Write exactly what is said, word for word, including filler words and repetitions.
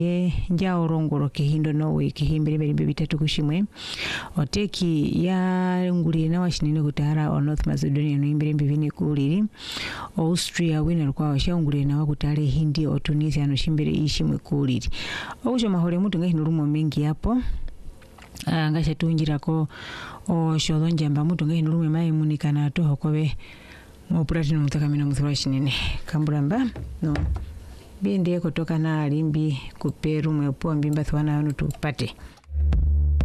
nja orongoro kihindo Norway kihimbire bere bitatu kushimwe oteki ya nguli na washinine kutara o North Macedonia no imbere mbivini kuliri Austria winner kwa washangule na wakutare Hindi o Tunisia no shimbire ishimwe kuliri okusho mahore mutu ngahino rumo mengi hapo ngasha tunjira ko o shodonja mba mutu ngahino rumo mai munikana to hokobe mo platinum takamina muthura shinene kamburamba no bende kutoka na alimbi kuperu mwepo mbimba thwana anu tupate